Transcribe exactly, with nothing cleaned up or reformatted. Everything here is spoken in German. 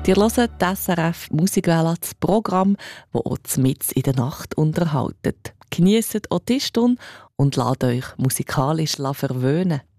Ihr hört die S R F Musikwelle, das Programm, das euch mitten in der Nacht unterhaltet. Genießt auch die Stunde und lasst euch musikalisch verwöhnen.